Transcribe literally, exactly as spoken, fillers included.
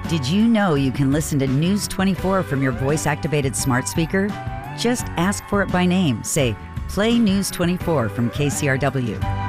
Did you know you can listen to News twenty-four from your voice-activated smart speaker? Just ask for it by name. Say, "Play News twenty-four from K C R W."